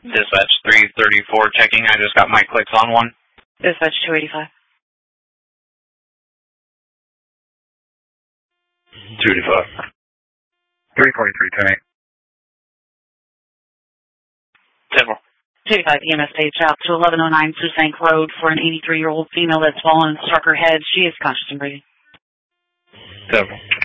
Dispatch 334 checking. I just got my clicks on one. Dispatch 285. 285. 343, 10-8. 10-4. 285 EMS page out to 1109 Susank Road for an 83-year-old female that's fallen and struck her head. She is conscious and breathing. 10-4.